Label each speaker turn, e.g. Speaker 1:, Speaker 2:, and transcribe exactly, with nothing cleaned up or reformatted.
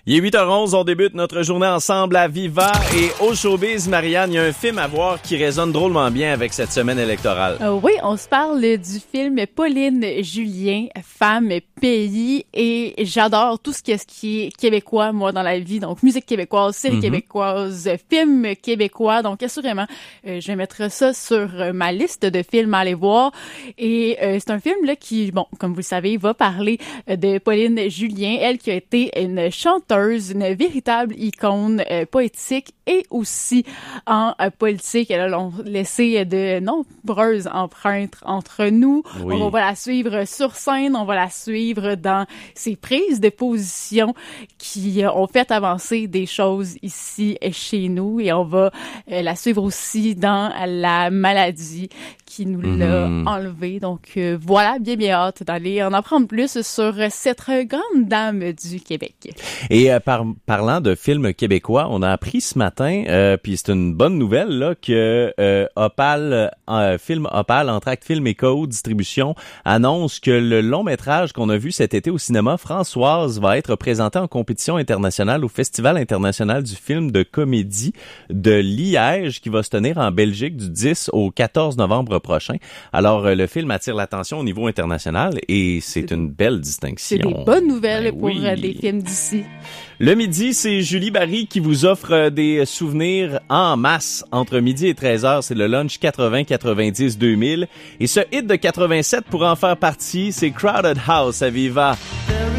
Speaker 1: Il est huit heures onze, on débute notre journée ensemble à Viva et au Showbiz. Marianne, il y a un film à voir qui résonne drôlement bien avec cette semaine électorale.
Speaker 2: Euh, oui, on se parle du film Pauline Julien, Femme, Pays, et j'adore tout ce qui est, ce qui est québécois, moi, dans la vie. Donc, musique québécoise, série mm-hmm. québécoise, film québécois. Donc, assurément, euh, je vais mettre ça sur ma liste de films à aller voir. Et euh, c'est un film là qui, bon, comme vous le savez, va parler de Pauline Julien, elle qui a été une chanteuse, une véritable icône euh, poétique et aussi en euh, politique. Elle a laissé de nombreuses empreintes entre nous. Oui. On va la suivre sur scène, on va la suivre dans ses prises de position qui euh, ont fait avancer des choses ici chez nous, et on va euh, la suivre aussi dans la maladie qui nous mm-hmm. l'a enlevée. Donc euh, voilà, bien bien hâte d'aller en apprendre plus sur cette grande dame du Québec.
Speaker 1: Et euh, par, parlant de films québécois, on a appris ce matin, euh, puis c'est une bonne nouvelle, là, que euh, Opal, euh, film Opal, Entracte Film et Co-Distribution, annonce que le long métrage qu'on a vu cet été au cinéma, Françoise, va être présenté en compétition internationale au Festival international du film de comédie de Liège, qui va se tenir en Belgique du dix au quatorze novembre prochain. Alors, euh, le film attire l'attention au niveau international et c'est, c'est une belle distinction.
Speaker 2: C'est des bonnes nouvelles ben, pour
Speaker 1: oui.
Speaker 2: euh, des films d'ici.
Speaker 1: Le midi, c'est Julie Barry qui vous offre des souvenirs en masse. Entre midi et treize heures, c'est le lunch quatre-vingts quatre-vingt-dix deux mille. Et ce hit de quatre-vingt-sept, pour en faire partie, c'est Crowded House à Viva.